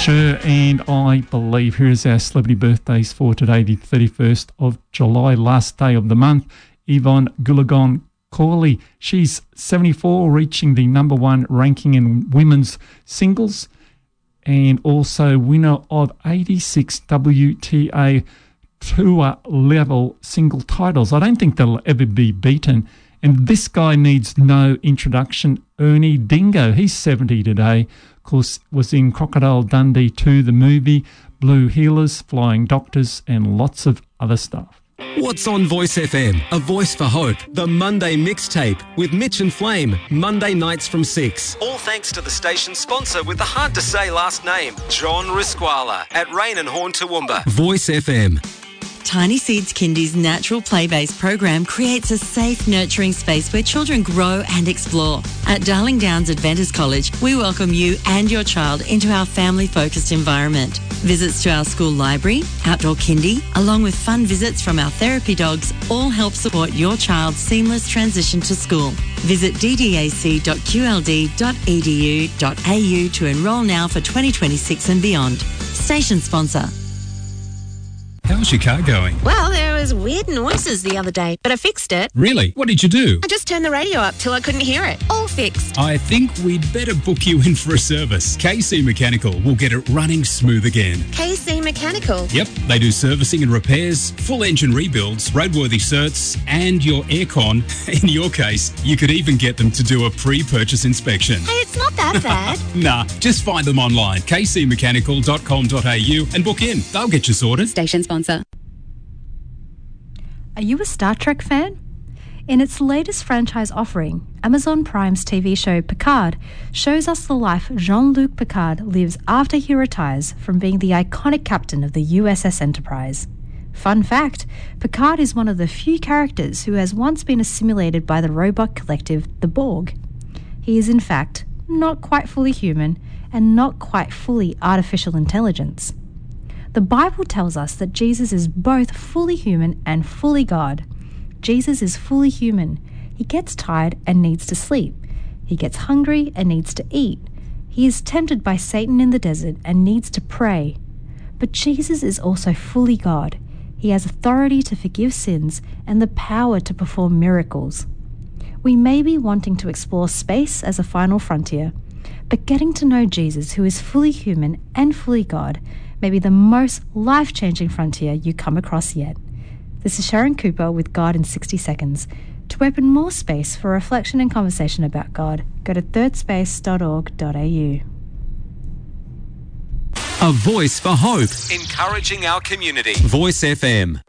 Sure, and I believe here's our celebrity birthdays for today, the 31st of July, last day of the month. Yvonne Goolagong Cawley, she's 74, reaching the number one ranking in women's singles, and also winner of 86 WTA Tour level single titles. I don't think they'll ever be beaten. And this guy needs no introduction, Ernie Dingo. He's 70 today. Of course, was in Crocodile Dundee 2, the movie, Blue Healers, Flying Doctors, and lots of other stuff. What's on Voice FM? A Voice for Hope. The Monday Mixtape with Mitch and Flame. Monday nights from 6. All thanks to the station's sponsor with the hard-to-say last name, John Risquala at Rain and Horn, Toowoomba. Voice FM. Tiny Seeds Kindy's natural play-based program creates a safe, nurturing space where children grow and explore. At Darling Downs Adventist College, we welcome you and your child into our family-focused environment. Visits to our school library, outdoor kindy, along with fun visits from our therapy dogs, all help support your child's seamless transition to school. Visit ddac.qld.edu.au to enrol now for 2026 and beyond. Station sponsor. How's your car going? Well, there was weird noises the other day, but I fixed it. Really? What did you do? I just turned the radio up till I couldn't hear it. All fixed. I think we'd better book you in for a service. KC Mechanical will get it running smooth again. KC Mechanical? Yep, they do servicing and repairs, full engine rebuilds, roadworthy certs, and your aircon. In your case, you could even get them to do a pre-purchase inspection. Hey, it's not that bad. Nah, just find them online, kcmechanical.com.au, and book in. They'll get you sorted. Station sponsor. Are you a Star Trek fan? In its latest franchise offering, Amazon Prime's TV show Picard shows us the life Jean-Luc Picard lives after he retires from being the iconic captain of the USS Enterprise. Fun fact, Picard is one of the few characters who has once been assimilated by the robot collective, the Borg. He is in fact not quite fully human and not quite fully artificial intelligence. The Bible tells us that Jesus is both fully human and fully God. Jesus is fully human. He gets tired and needs to sleep. He gets hungry and needs to eat. He is tempted by Satan in the desert and needs to pray. But Jesus is also fully God. He has authority to forgive sins and the power to perform miracles. We may be wanting to explore space as a final frontier, but getting to know Jesus, who is fully human and fully God, may be the most life-changing frontier you come across yet. This is Sharon Cooper with God in 60 Seconds. To open more space for reflection and conversation about God, go to thirdspace.org.au. A Voice for Hope. Encouraging our community. Voice FM.